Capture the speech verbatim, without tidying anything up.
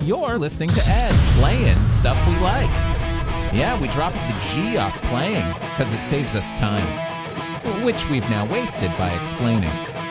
You're listening to Ed, playing stuff we like. Yeah, we dropped the G off playing, because it saves us time. Which we've now wasted by explaining.